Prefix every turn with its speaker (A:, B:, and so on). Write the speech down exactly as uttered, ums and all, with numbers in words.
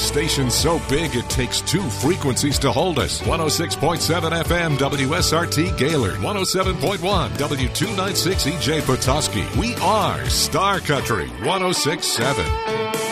A: station so big it takes two frequencies to hold us. one oh six point seven F M W S R T Gaylord, one oh seven point one W two ninety-six E J Petoskey. We are Star Country one oh six point seven.